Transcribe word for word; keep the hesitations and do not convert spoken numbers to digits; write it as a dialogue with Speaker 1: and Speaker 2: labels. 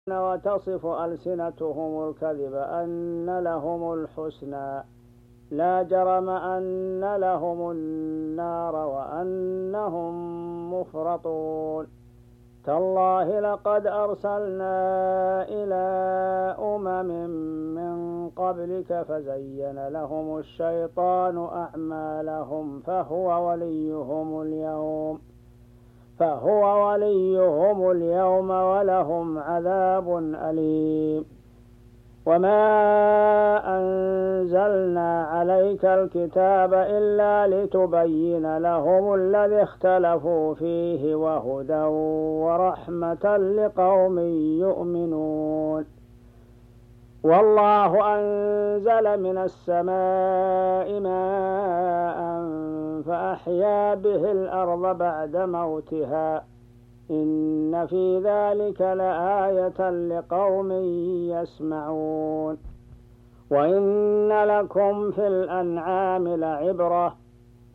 Speaker 1: وتصف ألسنتهم الكذب أن لهم الحسنى لا جرم أن لهم النار وأنهم مفرطون. تالله لقد أرسلنا إلى أمم من قبلك فزين لهم الشيطان أعمالهم فهو وليهم اليوم فهو وليهم اليوم ولهم عذاب أليم. وما أنزلنا عليك الكتاب إلا لتبين لهم الذي اختلفوا فيه وهدى ورحمة لقوم يؤمنون. والله أنزل من السماء ماء فأحيا به الأرض بعد موتها إن في ذلك لآية لقوم يسمعون. وإن لكم في الأنعام لعبرة